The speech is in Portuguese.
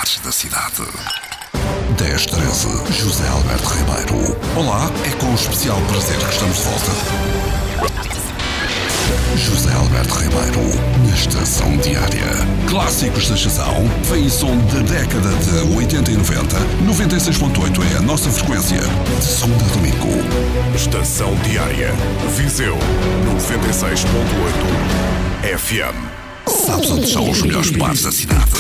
bares da cidade. 1013 José Alberto Ribeiro. Olá, é com especial prazer que estamos de volta. José Alberto Ribeiro, na Estação Diária. Clássicos da estação, vem som da década de 80 e 90. 96.8 é a nossa frequência, de segunda a domingo. Estação Diária, Viseu 96.8 FM. Sabes onde estão os melhores bares da cidade?